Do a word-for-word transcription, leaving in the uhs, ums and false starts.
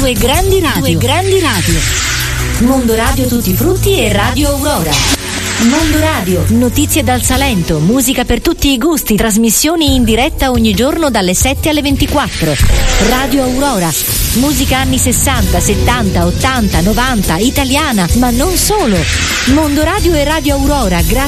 Due grandi radio. Due grandi radio. Mondo Radio Tutti i Frutti e Radio Aurora. Mondo Radio, notizie dal Salento, musica per tutti i gusti, trasmissioni in diretta ogni giorno dalle sette alle ventiquattro. Radio Aurora, musica anni sessanta, settanta, ottanta, novanta, italiana, ma non solo. Mondo Radio e Radio Aurora, grazie